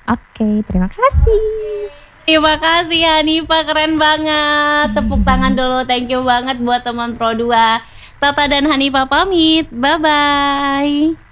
Oke, terima kasih. Terima kasih Hanifah, keren banget. Tepuk tangan dulu, thank you banget buat teman Pro 2. Tata dan Hanifah pamit, bye-bye.